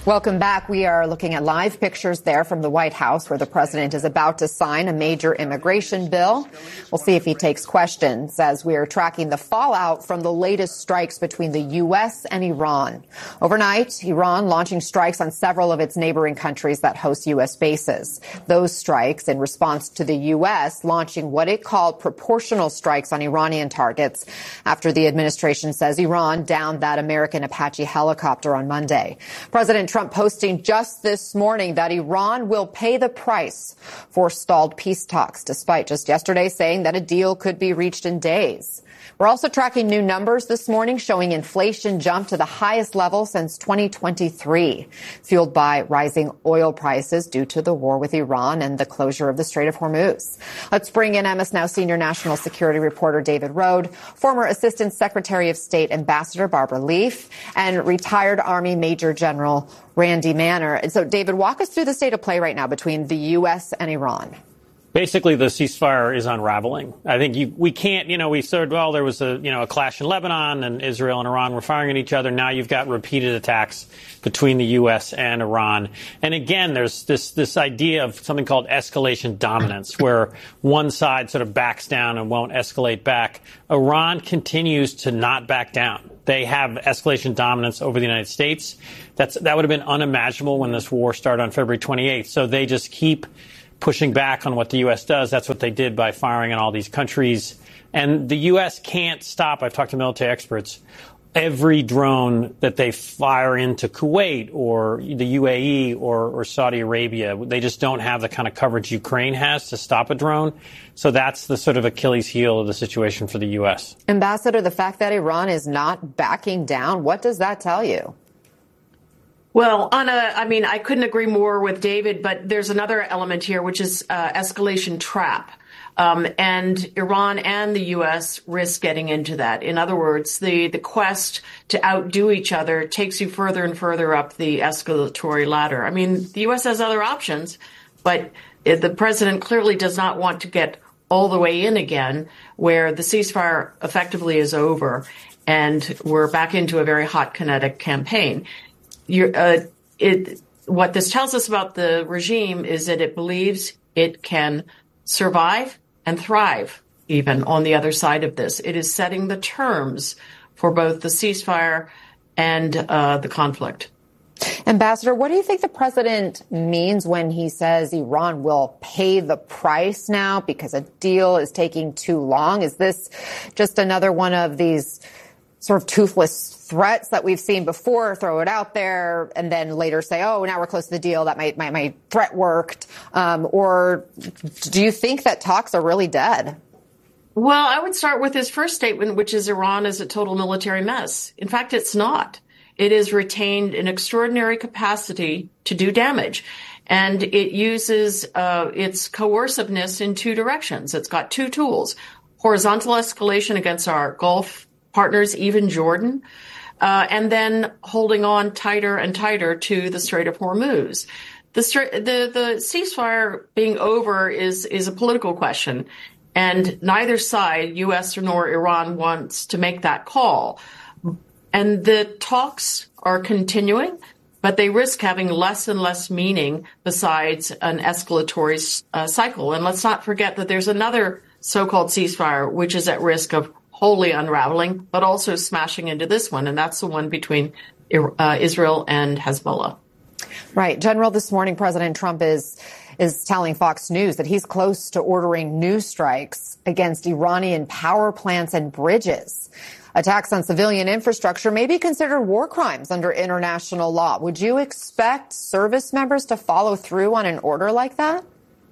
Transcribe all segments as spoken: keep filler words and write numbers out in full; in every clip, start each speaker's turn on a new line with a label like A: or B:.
A: Welcome back. We are looking at live pictures there from the White House where the president is about to sign a major immigration bill. We'll see if he takes questions as we are tracking the fallout from the latest strikes between the U S and Iran. Overnight, Iran launching strikes on several of its neighboring countries that host U S bases. Those strikes in response to the U S launching what it called proportional strikes on Iranian targets after the administration says Iran downed that American Apache helicopter on Monday. President Trump posting just this morning that Iran will pay the price for stalled peace talks, despite just yesterday saying that a deal could be reached in days. We're also tracking new numbers this morning showing inflation jumped to the highest level since twenty twenty-three, fueled by rising oil prices due to the war with Iran and the closure of the Strait of Hormuz. Let's bring in M S Now senior national security reporter David Rohde, former Assistant Secretary of State Ambassador Barbara Leaf, and retired Army Major General Randy Manner. And so, David, walk us through the state of play right now between the U S and Iran.
B: Basically, the ceasefire is unraveling. I think you, we can't, you know, we said, well, there was a, you know, a clash in Lebanon and Israel and Iran were firing at each other. Now you've got repeated attacks between the U S and Iran. And again, there's this, this idea of something called escalation dominance, where one side sort of backs down and won't escalate back. Iran continues to not back down. They have escalation dominance over the United States. That's, that would have been unimaginable when this war started on February twenty-eighth. So they just keep pushing back on what the U S does. That's what they did by firing in all these countries. And the U S can't stop, I've talked to military experts, every drone that they fire into Kuwait or the U A E or, or Saudi Arabia. They just don't have the kind of coverage Ukraine has to stop a drone. So that's the sort of Achilles heel of the situation for the U S.
A: Ambassador, the fact that Iran is not backing down, what does that tell you?
C: Well, Anna, I mean, I couldn't agree more with David, but there's another element here, which is uh, escalation trap. Um, and Iran and the U S risk getting into that. In other words, the, the quest to outdo each other takes you further and further up the escalatory ladder. I mean, the U S has other options, but the president clearly does not want to get all the way in again, where the ceasefire effectively is over and we're back into a very hot kinetic campaign. You're, uh, it, what this tells us about the regime is that it believes it can survive and thrive even on the other side of this. It is setting the terms for both the ceasefire and uh, the conflict.
A: Ambassador, what do you think the president means when he says Iran will pay the price now because a deal is taking too long? Is this just another one of these sort of toothless threats that we've seen before, throw it out there, and then later say, oh, now we're close to the deal, that my, my, my threat worked? Um, or do you think that talks are really dead?
C: Well, I would start with his first statement, which is Iran is a total military mess. In fact, it's not. It has retained an extraordinary capacity to do damage. And it uses uh, its coerciveness in two directions. It's got two tools: horizontal escalation against our Gulf partners, even Jordan, uh, and then holding on tighter and tighter to the Strait of Hormuz. The, the, the ceasefire being over is, is a political question, and neither side, U S nor Iran, wants to make that call. And the talks are continuing, but they risk having less and less meaning besides an escalatory uh, cycle. And let's not forget that there's another so-called ceasefire, which is at risk of wholly unraveling, but also smashing into this one, and that's the one between uh, Israel and Hezbollah.
A: Right. General, this morning, President Trump is is telling Fox News that he's close to ordering new strikes against Iranian power plants and bridges. Attacks on civilian infrastructure may be considered war crimes under international law. Would you expect service members to follow through on an order like that?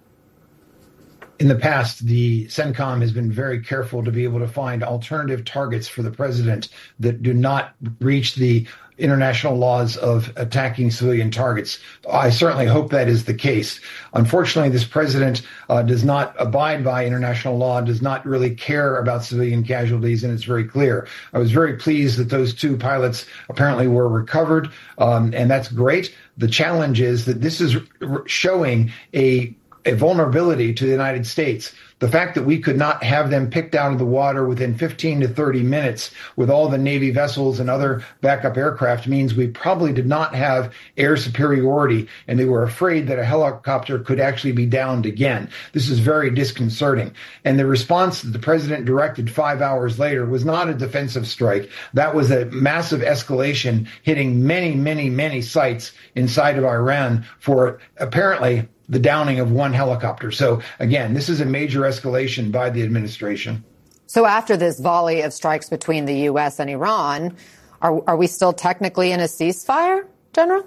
D: In the past, the CENTCOM has been very careful to be able to find alternative targets for the president that do not breach the international laws of attacking civilian targets. I certainly hope that is the case. Unfortunately, this president uh, does not abide by international law, does not really care about civilian casualties, and it's very clear. I was very pleased that those two pilots apparently were recovered, um, and that's great. The challenge is that this is showing a a vulnerability to the United States. The fact that we could not have them picked out of the water within fifteen to thirty minutes with all the Navy vessels and other backup aircraft means we probably did not have air superiority, and they were afraid that a helicopter could actually be downed again. This is very disconcerting. And the response that the president directed five hours later was not a defensive strike. That was a massive escalation hitting many, many, many sites inside of Iran for apparently the downing of one helicopter. So again, this is a major escalation by the administration.
A: So after this volley of strikes between the U S and Iran, are, are we still technically in a ceasefire, General?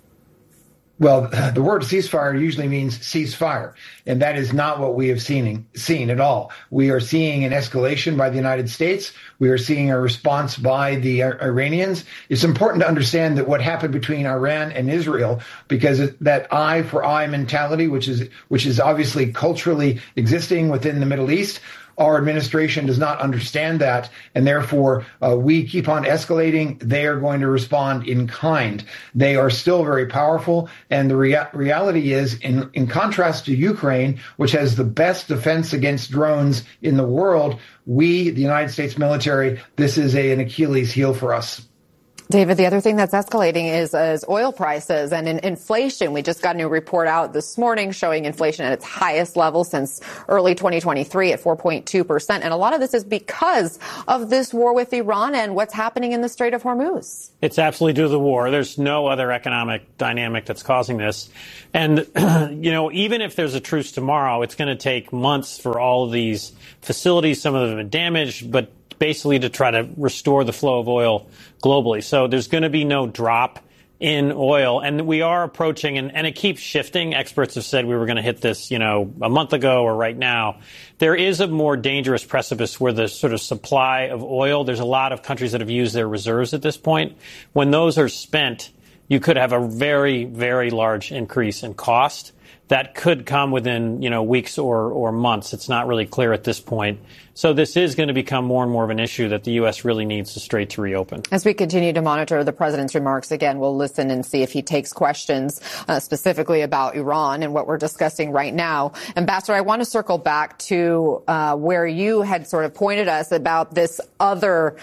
D: Well, the word ceasefire usually means ceasefire, and that is not what we have seen, seen at all. We are seeing an escalation by the United States. We are seeing a response by the Iranians. It's important to understand that what happened between Iran and Israel, because that eye for eye mentality, which is which is obviously culturally existing within the Middle East, our administration does not understand that, and therefore uh, we keep on escalating. They are going to respond in kind. They are still very powerful, and the rea- reality is, in, in contrast to Ukraine, which has the best defense against drones in the world, we, the United States military, this is a, an Achilles heel for us.
A: David, the other thing that's escalating is, is oil prices and in inflation. We just got a new report out this morning showing inflation at its highest level since early twenty twenty-three at four point two percent. And a lot of this is because of this war with Iran and what's happening in the Strait of Hormuz.
B: It's absolutely due to the war. There's no other economic dynamic that's causing this. And, you know, even if there's a truce tomorrow, it's going to take months for all of these facilities. Some of them have been damaged, but basically to try to restore the flow of oil globally. So there's going to be no drop in oil. And we are approaching, and, and it keeps shifting. Experts have said we were going to hit this, you know, a month ago or right now. There is a more dangerous precipice where the sort of supply of oil, there's a lot of countries that have used their reserves at this point. When those are spent, you could have a very, very large increase in cost. That could come within, you know, weeks or, or months. It's not really clear at this point. So this is going to become more and more of an issue that the U S really needs the strait to reopen.
A: As we continue to monitor the president's remarks, again, we'll listen and see if he takes questions uh, specifically about Iran and what we're discussing right now. Ambassador, I want to circle back to uh, where you had sort of pointed us about this other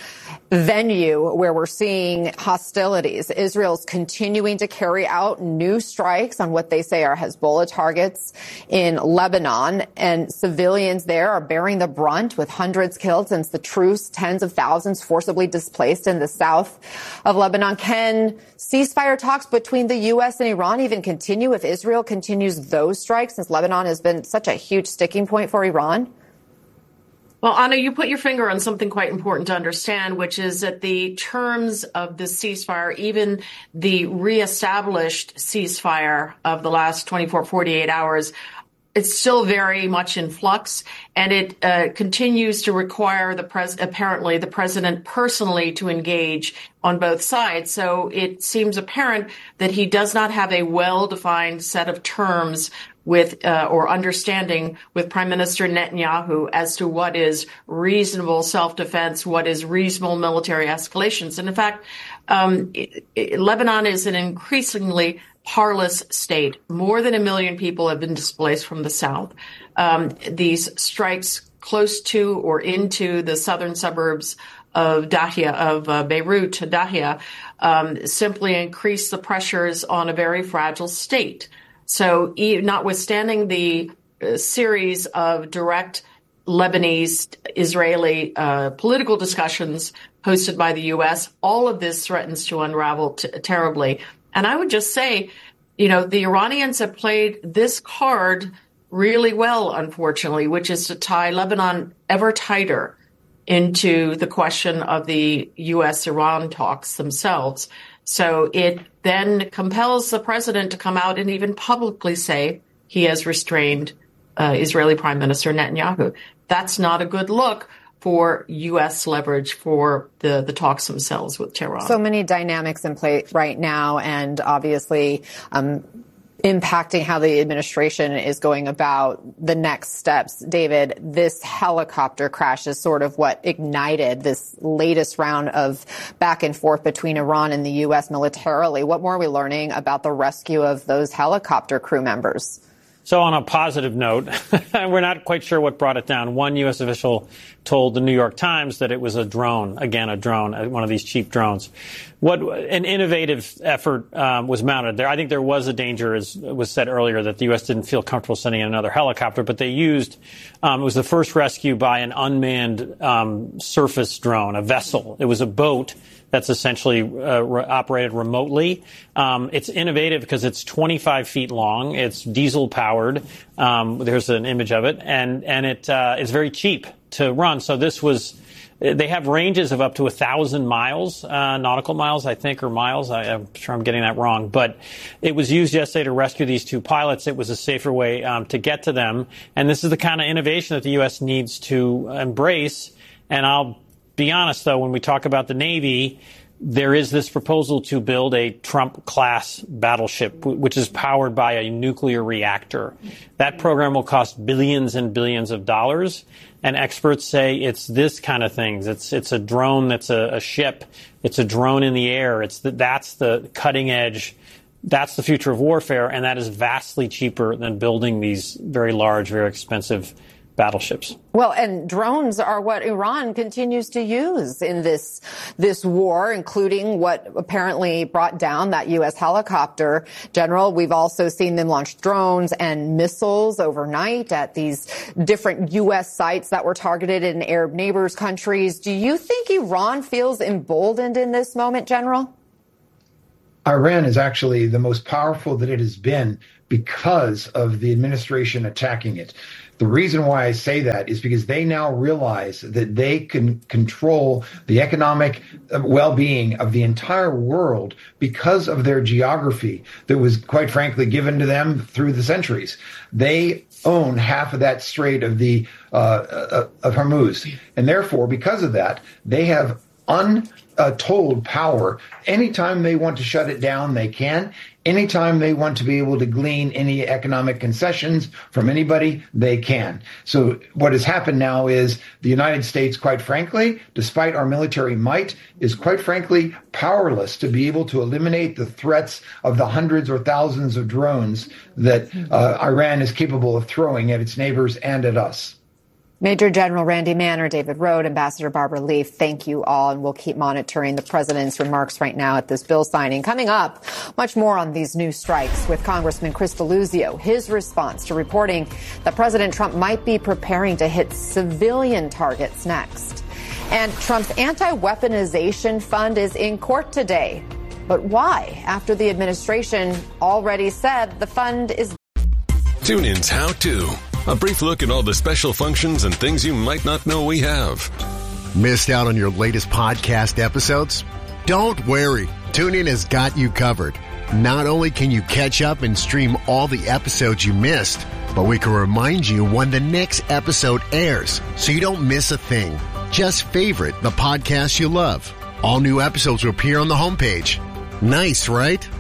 A: venue where we're seeing hostilities. Israel's continuing to carry out new strikes on what they say are Hezbollah targets in Lebanon, and civilians there are bearing the brunt with hundreds killed since the truce, tens of thousands forcibly displaced in the south of Lebanon. Can ceasefire talks between the U S and Iran even continue if Israel continues those strikes, since Lebanon has been such a huge sticking point for Iran?
C: Well, Anna, you put your finger on something quite important to understand, which is that the terms of the ceasefire, even the reestablished ceasefire of the last twenty-four, forty-eight hours, it's still very much in flux, and it uh, continues to require the pres- apparently the president personally to engage on both sides. So it seems apparent that he does not have a well-defined set of terms with uh, or understanding with Prime Minister Netanyahu as to what is reasonable self-defense, what is reasonable military escalations. And in fact, um, it, it, Lebanon is an increasingly parlous state. More than a million people have been displaced from the south. Um, these strikes close to or into the southern suburbs of Dahia, of uh, Beirut to Dahia, um, simply increase the pressures on a very fragile state. So notwithstanding the uh, series of direct Lebanese-Israeli uh, political discussions hosted by the U S, all of this threatens to unravel t- terribly. And I would just say, you know, the Iranians have played this card really well, unfortunately, which is to tie Lebanon ever tighter into the question of the U S Iran talks themselves. So it then compels the president to come out and even publicly say he has restrained uh, Israeli Prime Minister Netanyahu. That's not a good look for U S leverage for the, the talks themselves with Tehran.
A: So many dynamics in play right now, and obviously um, impacting how the administration is going about the next steps. David, this helicopter crash is sort of what ignited this latest round of back and forth between Iran and the U S militarily. What more are we learning about the rescue of those helicopter crew members?
B: So on a positive note, we're not quite sure what brought it down. One U S official told the New York Times that it was a drone, again, a drone, one of these cheap drones. What an innovative effort um, was mounted there. I think there was a danger, as was said earlier, that the U S didn't feel comfortable sending in another helicopter, but they used, um, it was the first rescue by an unmanned um, surface drone, a vessel. It was a boat that's essentially uh, re- operated remotely. Um, it's innovative because it's twenty-five feet long. It's diesel powered. Um, there's an image of it, and and it uh, is very cheap to run. So this was. They have ranges of up to a thousand miles, uh, nautical miles, I think, or miles. I, I'm sure I'm getting that wrong. But it was used yesterday to rescue these two pilots. It was a safer way um, to get to them. And this is the kind of innovation that the U S needs to embrace. And I'll be honest, though, when we talk about the Navy, there is this proposal to build a Trump-class battleship, which is powered by a nuclear reactor. That program will cost billions and billions of dollars. And experts say it's this kind of things. It's it's a drone that's a, a ship. It's a drone in the air. It's the, that's the cutting edge. That's the future of warfare, and that is vastly cheaper than building these very large, very expensive battleships.
A: Well, and drones are what Iran continues to use in this this war, including what apparently brought down that U S helicopter. General, we've also seen them launch drones and missiles overnight at these different U S sites that were targeted in Arab neighbors countries. Do you think Iran feels emboldened in this moment, General?
D: Iran is actually the most powerful that it has been because of the administration attacking it. The reason why I say that is because they now realize that they can control the economic well-being of the entire world because of their geography that was, quite frankly, given to them through the centuries. They own half of that strait of the uh, of Hormuz, and therefore, because of that, they have untold power. Anytime they want to shut it down, they can. Anytime they want to be able to glean any economic concessions from anybody, they can. So what has happened now is the United States, quite frankly, despite our military might, is quite frankly powerless to be able to eliminate the threats of the hundreds or thousands of drones that uh, Iran is capable of throwing at its neighbors and at us.
A: Major General Randy Manner, David Rohde, Ambassador Barbara Leaf, thank you all, and we'll keep monitoring the president's remarks right now at this bill signing. Coming up, much more on these new strikes with Congressman Chris Deluzio, his response to reporting that President Trump might be preparing to hit civilian targets next. And Trump's anti-weaponization fund is in court today. But why? After the administration already said the fund is...
E: TuneIn's How To. A brief look at all the special functions and things you might not know we have.
F: Missed out on your latest podcast episodes? Don't worry. TuneIn has got you covered. Not only can you catch up and stream all the episodes you missed, but we can remind you when the next episode airs so you don't miss a thing. Just favorite the podcast you love. All new episodes will appear on the homepage. Nice, right?